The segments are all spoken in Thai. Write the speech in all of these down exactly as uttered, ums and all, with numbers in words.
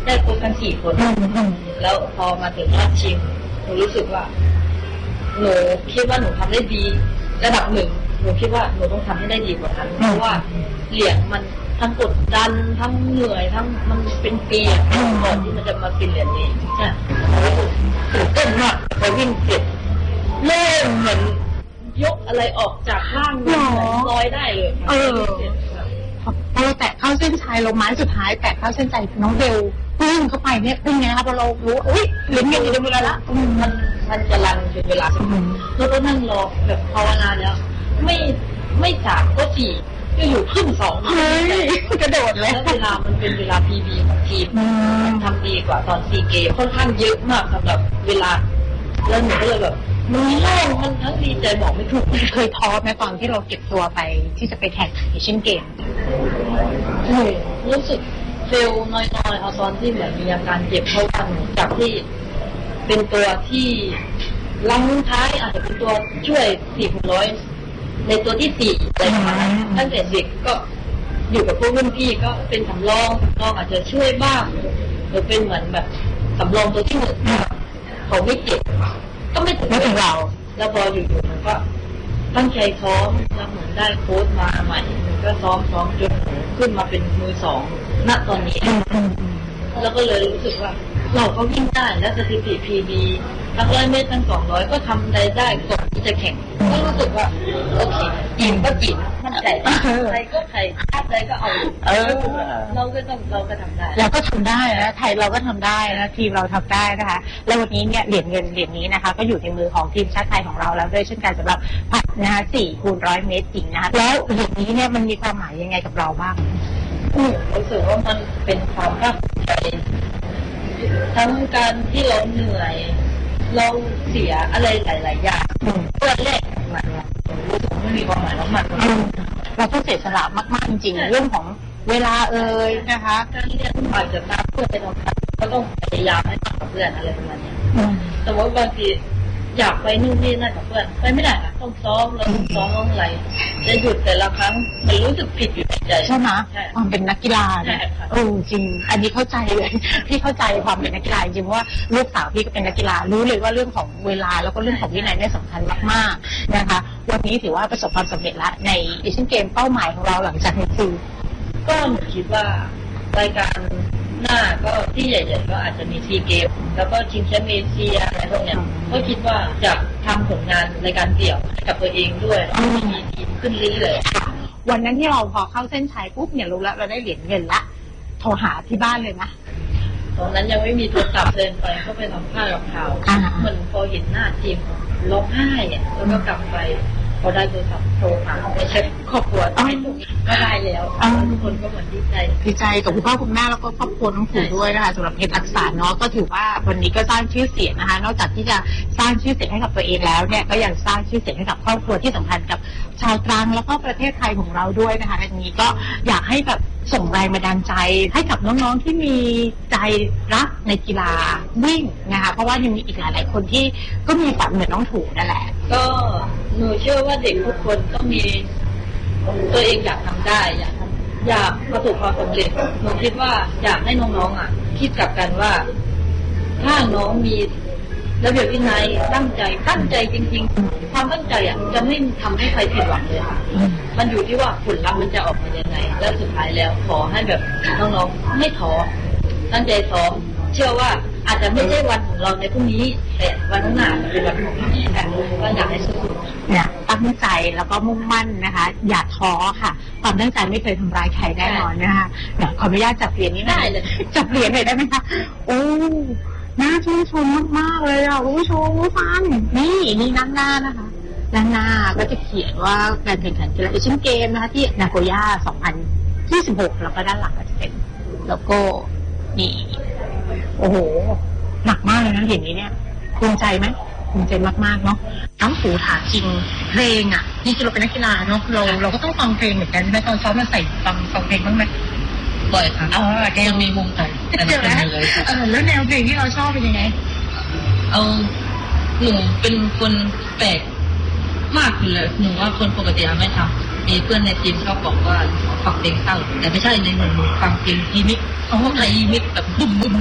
ได้ครบกันสี่คนแล้วพอมาถึงรอบชิงหนูรู้สึกว่าหนูคิดว่าหนูทำได้ดีระดับหนึ่งหนูคิดว่าหนูต้องทำให้ได้ดีกว่านั้นเพราะว่าเหรียญมันทั้งกดดันทั้งเหนื่อยทั้งมันเป็นปีก่อนที่มันจะมาเป็นเหรียญนี้ใช่ตื่นเต้นมากพอวิ่งเสร็จเริ่มเหมือนยกอะไรออกจากร่างลอยได้เลยเออพอเราแตะเข้าเส้นชัยลงไม้สุดท้ายแตะเข้าเส้นใจน้องเบลปึ้งเข้าไปเนี่ยเป็นไงคะพอเรารู้อุ้ยเหรียญเงินอยู่ในมือแล้วมันมันจะรันเป็นเวลาสักพักแล้วก็นั่งรอแบบภาวนาแล้วไม่ไม่สามก็สี่ก็อยู่ขึ้นสองเฮ้ยกระโดดเลยแล้วเวลามันเป็นเวลาพีบีของทีมมันทำดีกว่าตอนซีเกมค่อนข้างเยอะมากสำหรับเวลาแล้วหนูก็เลยแบบมันโล่งมันทั้งดีใจบอกไม่ถูกเคยท้อไหมตอนที่เราเก็บตัวไปที่จะไปแข่งเอเชียนเกมเคยรู้สึกเฟลน้อยๆเอาตอนที่เหมือนมีอาการเจ็บเพราะว่าหนูจากที่เป็นตัวที่ลังท้ายอาจจะเป็นตัวช่วยสี่พันร้อยในตัวที่สี่อะไรประมาณนั้นตั้งแต่เด็กก็อยู่กับพวกรุ่นพี่ก็เป็นสำรองสำรองอาจจะช่วยบ้างหรือเป็นเหมือนแบบสำรองตัวที่หนึ่งเขาไม่เจ็บก็ไม่ถึงไม่ถึงเราแล้วพออยู่ๆมันก็ตั้งใจซ้อมแล้วเหมือนได้โค้ชมาใหม่มันก็ซ้อมซ้อมจนขึ้นมาเป็นมือสองณตอนนี้แล้วก็เลยรู้สึกว่าเราก็วิ่งได้และสถิติพีดีทั้งร้อยเมตรทั้งสองร้อยก็ทำได้ได้ก่อนที่จะแข่งก็รู้สึกว่าโอเคกินก็กินมันใจใครก็ใครชาติใดก็เอาเออเราก็ต้องเราก็ทำได้เราก็ทำได้นะไทยเราก็ทำได้นะทีมเราทำได้นะคะแล้ววันนี้เนี่ยเหรียญเงินเหรียญนี้นะคะก็อยู่ในมือของทีมชาติไทยของเราแล้วด้วยเช่นกันสำหรับผัดนะคะสี่คูณร้อยเมตรจริงนะคะแล้วเหรียญนี้เนี่ยมันมีความหมายยังไงกับเราบ้างรู้สึกว่ามันเป็นความภาคภูมิใจทั้งการที่เราเหนื่อยเราเสียอะไรหลายๆอย่างเพื่อแลกมันรู้สึกไม่มีความหมายมากๆเราต้องเสียสละมากๆจริงๆเรื่องของเวลาเอ่ยนะคะการเรียนอาจจะตามเพื่อนไปทำงานก็ต้องพยายามให้กับเพื่อนอะไรประมาณนี้แต่ว่าบางทีอยากไปนู่นนี่นั่นกับเพื่อนไปไม่ได้ต้องซ้อมเราต้องซ้อมต้องอะไรจะหยุดแต่ละครั้งมันรู้สึกผิดอยู่ในใจใช่ไหมความเป็นนักกีฬาเนี่ยโอ้จริงอันนี้เข้าใจเลยพี่เข้าใจความเป็นนักกีฬาจริงว่าลูกสาวพี่ก็เป็นนักกีฬารู้เลยว่าเรื่องของเวลาแล้วก็เรื่องของวินัยเนี่ยสำคัญมากๆนะคะวันนี้ถือว่าประสบความสำเร็จแล้วในเอเชียนเกมเป้าหมายของเราหลังจากนี้คือก็คิดว่ารายการหน้าก็ที่ใหญ่ๆก็อาจจะมีซีเกมแล้วก็ชิงแชมป์เอเชียอะไรพวกเนี้ยก็คิดว่าจะทำผลงานในการเดี่ยวให้กับตัวเองด้วยแล้วก็มีทีมขึ้นเรื่อยๆวันนั้นที่เราพอเข้าเส้นชัยปุ๊บเนี่ยรู้แล้วเราได้เหรียญเงินละโทรหาที่บ้านเลยนะตอนนั้นยังไม่มีโทรศัพท์เดินไปก็ไปทำข้าวกับเขาเหมือนพอเห็นหน้าทีมร้องไห้เนี่ยแล้วก็กลับไปพอได้โทรศัพท์โทรหาไม่ใช่ครอบครัวไม่ถูกก็ได้แล้วทุกคนก็เหมือนดีใจดีใจกับคุณพ่อคุณแม่แล้วก็ครอบครัวน้องปู่ด้วยนะคะสำหรับเพชรรักษาเนาะก็ถือว่าวันนี้ก็สร้างชื่อเสียงนะคะนอกจากที่จะสร้างชื่อเสียงให้กับตัวเองแล้วเนี่ยก็ยังสร้างชื่อเสียงให้กับครอบครัวที่สำคัญกับชาวตรังแล้วก็ประเทศไทยของเราด้วยนะคะอันนี้ก็อยากให้แบบส่งแรงบันดาลใจให้กับน้องๆที่มีใจรักในกีฬาวิ่งนะคะเพราะว่ายังมีอีกหลายๆคนที่ก็มีฝันเหมือนน้องถูนั่นแหละก็หนูเชื่อว่าเด็กทุกคนก็มีตัวเองอยากทำได้อยากอยากประสบความสำเร็จหนูคิดว่าอยากให้น้องๆอ่ะคิดกลับกันว่าถ้าน้องมีระเบียบวินัยตั้งใจตั้งใจจริงๆความตั้งใจอ่ะจะไม่ทำให้ใครผิดหวังเลยค่ะมันอยู่ที่ว่าผลลัพธ์มันจะออกมายังไงแล้วสุดท้ายแล้วขอให้แบบน้องๆไม่ท้อตั้งใจซ้อมเชื่อว่าอาจจะไม่ใช่วันของเราในพรุ่งนี้แต่วันข้างหน้าเป็นวันของเราแต่ก็อยากให้สู้เนี่ยตั้งใจแล้วก็มุ่งมั่นนะคะอย่าท้อค่ะความตั้งใจไม่เคยทำร้ายใครแน่นอนนะคะเดี๋ยวขออนุญาตจับเหรียญนี้ได้เลยจับเหรียญหน่อยได้ไหมคะโอ้น่าชื่นชมมากๆเลยอ่ะคุณผู้ชมผู้ฟังนี่นี่นั่งหน้านะคะด้านหน้าก็จะเขียนว่าการแข่งขันกีฬาเอเชียนเกมนะคะที่นาโกย่าสองพันยี่สิบหกแล้วก็ด้านหลังก็จะเป็นโลโก้นี่โอ้โหหนักมากเลยนะเห็นนี้เนี่ยภูมิใจไหมภูมิใจมากๆเนาะน้องหูถามจริงเพลงอ่ะนี่คือเราเป็นนักกีฬาเนาะเราเราก็ต้องฟังเพลงเหมือนกันไหมตอนซ้อมเราใส่ฟังฟังเพลงบ้างไหมบ่อยค่ะเออแกยังมีมุมแต่แต่ไม่เป็นเลยเออแล้วแนวเพลงที่เราชอบเป็นยังไงเอาหนูเป็นคนแปลกมากเลยหนูว่าคนปกติไม่ทำมีเพื่อนในทีมชอบบอกว่าฟังเพลงเศร้าแต่ไม่ใช่ในหนูฟังเพลงอีมิกเขาว่าอะไรอีมิกแบบบุ้มบุ้ม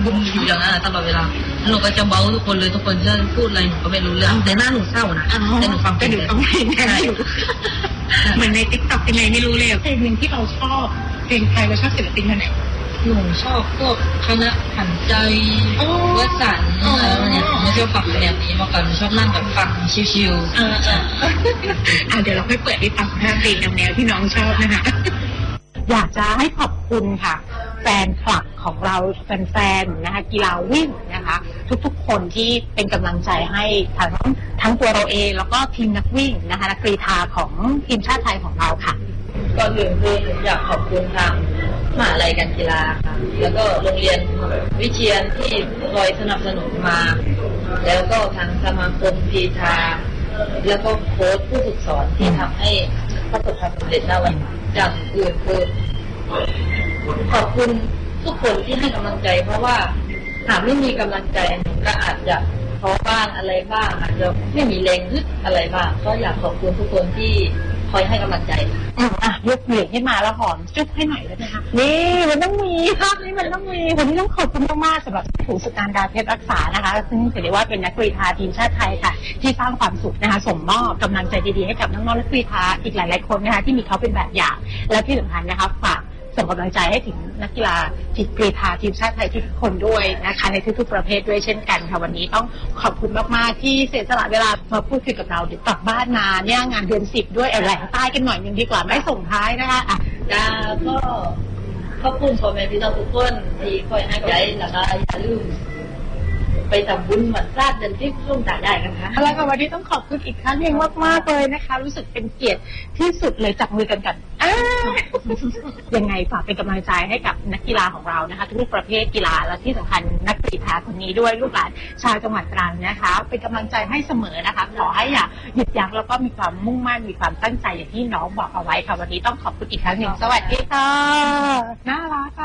อยู่อย่างนั้นตลอดเวลาหนูก็จะเบ้าทุกคนเลยทุกคนจะพูดอะไรหนูก็ไม่รู้เรื่องแต่หน้าหนูเศร้านะแต่หนูฟังเพลงต้องเพลงได้เหมือนในติ๊กต็อกยังไงไม่รู้เลยเพลงหนึ่งที่เราชอบเพลงไทยเราชอบศิลปินคนไหนหนูชอบพวกคณะขันใจวสันต์อะไรเนี่ยหนูชอบฟังเพลงนี้มากกว่าหนูชอบนั่งแบบฟังชิวๆอ่าเดี๋ยวเราค่อยเปิดให้ฟังเพลงแนวๆที่น้องชอบนะคะอยากจะให้ขอบคุณค่ะแฟนคลับของเราแฟนๆนะคะกีฬาวิ่งนะคะทุกๆคนที่เป็นกำลังใจให้ทั้งทั้งตัวเราเองแล้วก็ทีมนักวิ่งนะคะนักกรีฑาของทีมชาติไทยของเราค่ะก่อนอื่นคืออยากขอบคุณทางมหาวิทยาลัยการกีฬาค่ะแล้วก็โรงเรียนวิเชียรที่คอยสนับสนุนมาแล้วก็ทางสมาคมกรีฑาแล้วก็โค้ชผู้ฝึกสอนที่ทำให้ประสบความสำเร็จในวันอย่างอื่นคือขอบคุณทุกคนที่ให้กำลังใจเพราะว่าหากไม่มีกำลังใจก็อาจจะท้อบ้างอะไรบ้างอาจจะไม่มีแรงฮึดอะไรบ้างก็อยากขอบคุณทุกคนที่คอยให้กำลังใจอืมอ่ะยกเหรียญขึ้นมาแล้วหอมจุ๊บให้หน่อยได้ไหมคะนี่มันต้องมีภาพนี้มันต้องมีวันนี้ต้องขอบคุณมากๆสำหรับผู้สุการดาเพชรรักษานะคะซึ่งถือได้ว่าเป็นนักกรีฑาทีมชาติไทยค่ะที่สร้างความสุขนะคะส่งมอบกำลังใจดีๆให้กับน้องๆนักกรีฑาอีกหลายๆคนนะคะที่มีเขาเป็นแบบอย่างและที่สำคัญนะคะฝากส่งกำลังใจให้ถึงนักกีฬาทีมกรีฑาทีมชาติไทยทุกคนด้วยนะคะในทุกๆประเภทด้วยเช่นกันค่ะวันนี้ต้องขอบคุณมากๆที่เสียสละเวลามาพูดคุยกับเราเดี๋ยวกลับบ้านมาเนี่ยงานเดือนสิบด้วยแหล่งใต้กันหน่อยนึงดีกว่าไม่ส่งท้ายนะคะอ่ะก็ขอบคุณพ่อแม่พี่น้องทุกคนที่คอยให้ใจนะคะอย่าลืมไปทำบุญเหมือนซาดเดินที่ร่วมตาได้กันค่ะแล้วก็วันนี้ต้องขอบคุณอีกครั้งหนึ่งมากๆเลยนะคะรู้สึกเป็นเกียรติที่สุดเลยจับมือกันกันยังไงฝากเป็นกำลังใจให้กับนักกีฬาของเรานะคะทุกประเภทกีฬาและที่สำคัญนักกรีฑาคนนี้ด้วยลูกหลานชาวจังหวัดตรังนะคะเป็นกำลังใจให้เสมอนะคะขอให้อย่าหยุดยั้งแล้วก็มีความมุ่งมั่นมีความตั้งใจอย่างที่น้องบอกเอาไว้ค่ะวันนี้ต้องขอบคุณอีกครั้งหนึ่งสวัสดีค่ะน่ารักค่ะ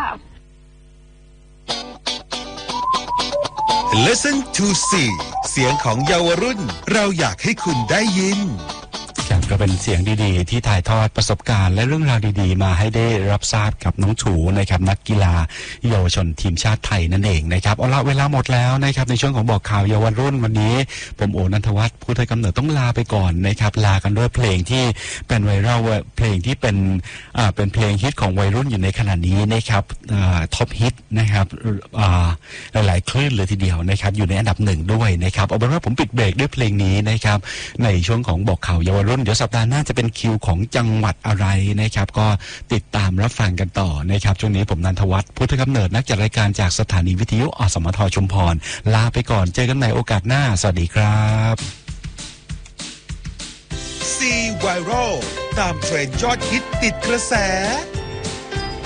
Listen to see เสียงของเยาวรุ่นเราอยากให้คุณได้ยินก็เป็นเสียงดีๆที่ถ่ายทอดประสบการณ์และเรื่องราวดีๆมาให้ได้รับทราบกับน้องถูนะครับนักกีฬาเยาวชนทีมชาติไทยนั่นเองนะครับเอาละเวลาหมดแล้วนะครับในช่วงของบอกข่าวเยาวรุ่นวันนี้ผมโอนันทวัฒน์ผู้ไทยกำเนิดต้องลาไปก่อนนะครับลากันด้วยเพลงที่เป็นไวรัลเพลงที่เป็นอ่าเป็นเพลงฮิตของวัยรุ่นอยู่ในขณะนี้นะครับอ่าท็อปฮิตนะครับอ่าหลายๆคลื่นเลยทีเดียวนะครับอยู่ในอันดับหนึ่งด้วยนะครับเอาเป็นว่าผมปิดเบรกด้วยเพลงนี้นะครับในช่วงของบอกข่าวเยาวรุ่นสัปดาห์หน้าจะเป็นคิวของจังหวัดอะไรนะครับก็ติดตามรับฟังกันต่อนะครับช่วงนี้ผมนันทวัฒน์พุทธกำเนิดนักจัดรายการจากสถานีวิทยุอสมทชุมพรลาไปก่อนเจอกันในโอกาสหน้าสวัสดีครับซี Viral ตามเทรนด์ยอดฮิตติดกระแส